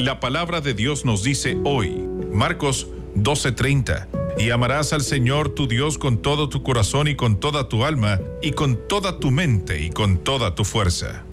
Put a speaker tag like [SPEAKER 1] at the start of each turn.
[SPEAKER 1] La palabra de Dios nos dice hoy, Marcos 12:30, y amarás al Señor tu Dios con todo tu corazón y con toda tu alma y con toda tu mente y con toda tu fuerza.